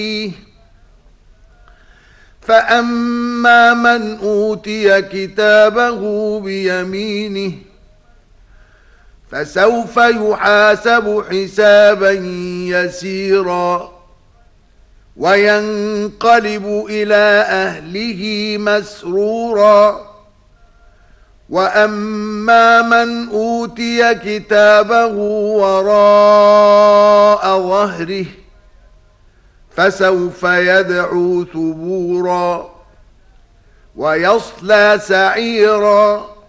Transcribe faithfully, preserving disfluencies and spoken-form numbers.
فأما من أوتي كتابه بيمينه فسوف يحاسب حسابا يسيرا وينقلب إلى أهله مسرورا. وأما من أوتي كتابه وراء ظهره فسوف يدعو ثبورا ويصلى سعيرا